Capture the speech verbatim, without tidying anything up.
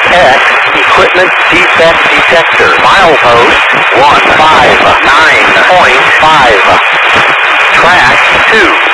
X equipment defect detector. Milepost one five nine point five. Track two.